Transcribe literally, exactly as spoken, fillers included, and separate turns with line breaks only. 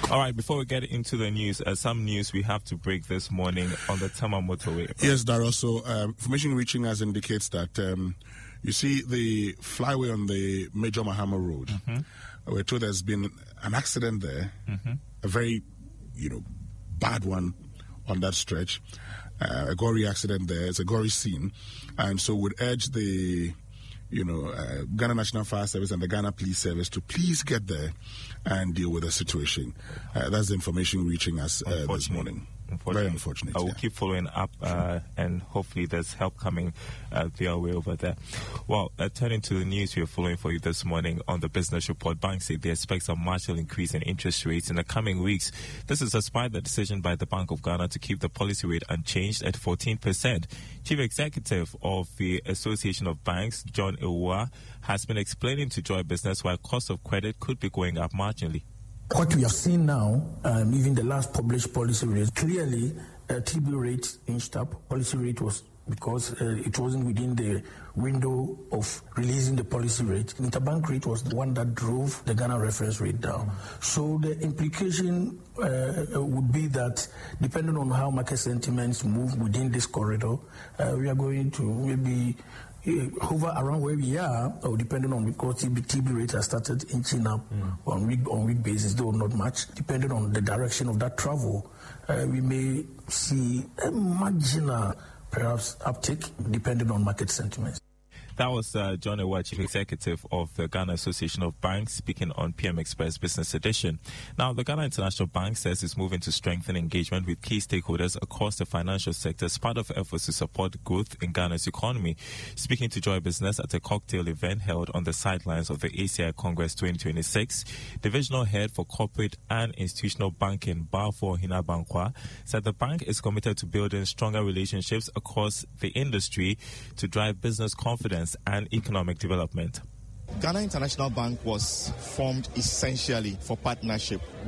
All right, before we get into the news, uh, some news we have to break this morning on the Tema motorway.
Yes, Darrell. So uh, information reaching us indicates that um, you see the flyway on the Major Mahama Road. Mm-hmm. We're told there's been an accident there, mm-hmm. a very, you know, bad one on that stretch. Uh, a gory accident there. It's a gory scene. And so we'd urge the, you know, uh, Ghana National Fire Service and the Ghana Police Service to please get there and deal with the situation. Uh, that's the information reaching us uh, this morning. Very unfortunate.
I will
yeah.
keep following up, uh, and hopefully there's help coming uh, their way over there. Well, uh, turning to the news we are following for you this morning on the business report, banks say they expect a marginal increase in interest rates in the coming weeks. This is despite the decision by the Bank of Ghana to keep the policy rate unchanged at fourteen percent. Chief Executive of the Association of Banks, John Ewua, has been explaining to Joy Business why cost of credit could be going up marginally.
What we have seen now, um, even the last published policy rate, clearly uh, T B rate inched up. Policy rate was because uh, it wasn't within the window of releasing the policy rate. Interbank rate was the one that drove the Ghana reference rate down. So the implication uh, would be that depending on how market sentiments move within this corridor, uh, we are going to maybe hover around where we are, or depending on, because T B, T B rates have started inching up mm. on week on week basis, though not much. Depending on the direction of that travel, uh, we may see a marginal, perhaps, uptick, depending on market sentiments.
That was uh, John Ewua, Chief Executive of the Ghana Association of Banks, speaking on P M Express Business Edition. Now, the Ghana International Bank says it's moving to strengthen engagement with key stakeholders across the financial sector as part of efforts to support growth in Ghana's economy. Speaking to Joy Business at a cocktail event held on the sidelines of the A C I Congress twenty twenty-six, Divisional Head for Corporate and Institutional Banking, Balfour Hina Bankwa, said the bank is committed to building stronger relationships across the industry to drive business confidence and economic development.
Ghana International Bank was formed essentially for partnership